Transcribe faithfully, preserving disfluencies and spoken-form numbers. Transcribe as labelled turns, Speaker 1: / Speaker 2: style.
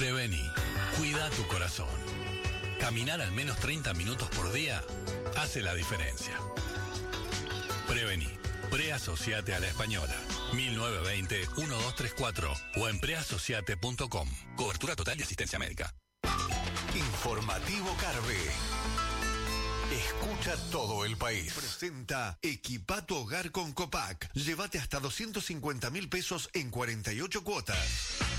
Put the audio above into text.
Speaker 1: Prevení. Cuida tu corazón. Caminar al menos treinta minutos por día hace la diferencia. Prevení. Preasociate a la Española. mil novecientos veinte, doce treinta y cuatro o en preasociate punto com. Cobertura total de asistencia médica.
Speaker 2: Informativo Carve. Escucha todo el país. Presenta Equipa tu hogar con Copac. Llévate hasta doscientos cincuenta mil pesos en cuarenta y ocho cuotas.